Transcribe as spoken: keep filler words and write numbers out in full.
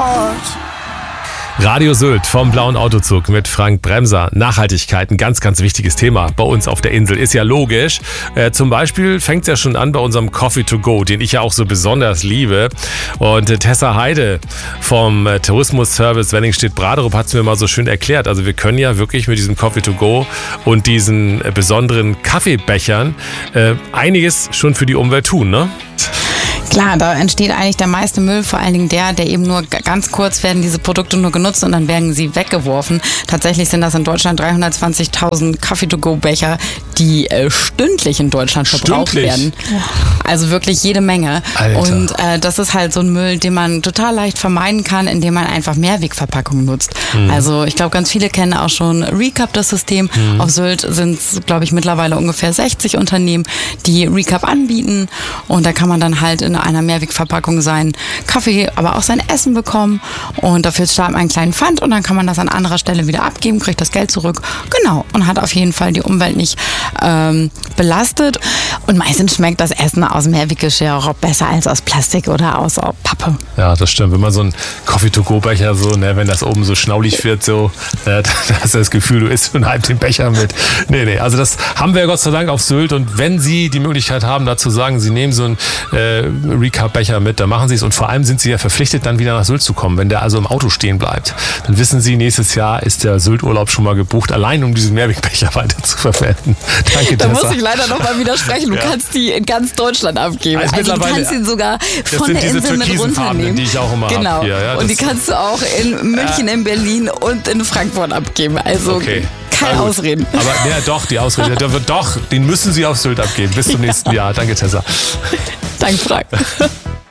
heart. Radio Sylt vom Blauen Autozug mit Frank Bremser. Nachhaltigkeit, ein ganz, ganz wichtiges Thema bei uns auf der Insel. Ist ja logisch. Äh, zum Beispiel fängt es ja schon an bei unserem Coffee to go, den ich ja auch so besonders liebe. Und äh, Tessa Heide vom äh, Tourismusservice Wenningstedt-Braderup hat es mir mal so schön erklärt. Also wir können ja wirklich mit diesem Coffee to go und diesen äh, besonderen Kaffeebechern äh, einiges schon für die Umwelt tun, ne? Klar, da entsteht eigentlich der meiste Müll, vor allen Dingen der, der eben nur ganz kurz werden diese Produkte nur genutzt und dann werden sie weggeworfen. Tatsächlich sind das in Deutschland dreihundertzwanzigtausend Coffee-to-go-Becher, die äh, stündlich in Deutschland verbraucht Stündlich? werden. Also wirklich jede Menge. Alter. Und äh, das ist halt so ein Müll, den man total leicht vermeiden kann, indem man einfach Mehrwegverpackungen nutzt. Mhm. Also ich glaube, ganz viele kennen auch schon Recap, das System. Mhm. Auf Sylt sind es, glaube ich, mittlerweile ungefähr sechzig Unternehmen, die Recap anbieten. Und da kann man dann halt in einer Mehrwegverpackung seinen Kaffee, aber auch sein Essen bekommen. Und dafür zahlt man einen kleinen Pfand und dann kann man das an anderer Stelle wieder abgeben, kriegt das Geld zurück. Genau. Und hat auf jeden Fall die Umwelt nicht ähm, belastet. Und meistens schmeckt das Essen aus Mehrweggeschirr auch besser als aus Plastik oder aus Pappe. Ja, das stimmt. Wenn man so einen Coffee-to-go-Becher so, ne, wenn das oben so schnaulig wird, so, äh, da hast du das Gefühl, du isst schon halb den Becher mit. Nee, nee, also das haben wir Gott sei Dank auf Sylt. Und wenn Sie die Möglichkeit haben, da zu sagen, Sie nehmen so einen äh, Recap-Becher mit, dann machen Sie es. Und vor allem sind Sie ja verpflichtet, dann wieder nach Sylt zu kommen. Wenn der also im Auto stehen bleibt, dann wissen Sie, nächstes Jahr ist der Sylt-Urlaub schon mal gebucht, allein um diesen Mehrwegbecher weiter zu verwenden. Danke, Da Tessa. muss ich leider noch mal widersprechen. Du Ja. kannst die in ganz Deutschland abgeben. Also Also, du mittlerweile- kannst ihn sogar Das von sind der diese Insel mit türkisenfarbenen, runternehmen. die ich auch immer Genau. hab hier, ja, und die das- kannst du auch in München, in Berlin und in Frankfurt abgeben. Also Okay. keine Na gut. Ausreden. Aber ja, doch, die Ausrede. Der wird doch, den müssen Sie auf Sylt abgeben. Bis zum nächsten Jahr. Danke, Tessa. Danke, Frank.